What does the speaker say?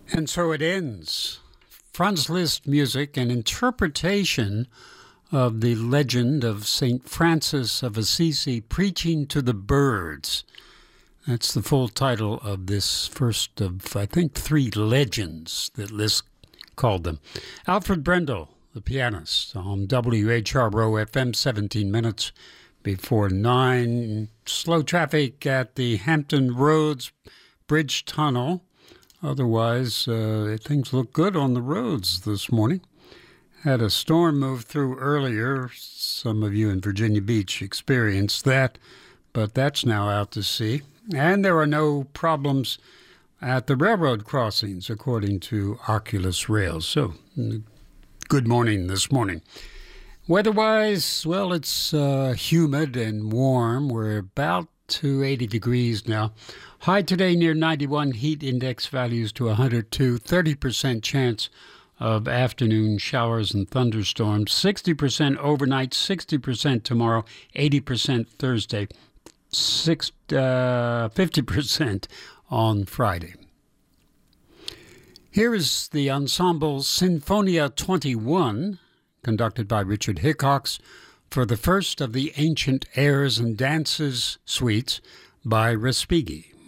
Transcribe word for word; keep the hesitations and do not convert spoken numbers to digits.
And so it ends. Franz Liszt music, an interpretation of the legend of Saint Francis of Assisi preaching to the birds. That's the full title of this first of, I think, three legends that Liszt called them. Alfred Brendel, the pianist, on W H R O F M, seventeen minutes before nine. Slow traffic at the Hampton Roads Bridge Tunnel. Otherwise, uh, things look good on the roads this morning. Had a storm move through earlier. Some of you in Virginia Beach experienced that, but that's now out to sea. And there are no problems at the railroad crossings, according to Oculus Rail. So, good morning this morning. Weather-wise, well, it's uh, humid and warm. We're about to eighty degrees now. High today near ninety-one, heat index values to one hundred two, thirty percent chance of afternoon showers and thunderstorms, sixty percent overnight, sixty percent tomorrow, eighty percent Thursday, six, uh, fifty percent on Friday. Here is the ensemble Sinfonia twenty-one, conducted by Richard Hickox, for the first of the Ancient Airs and Dances suites by Respighi.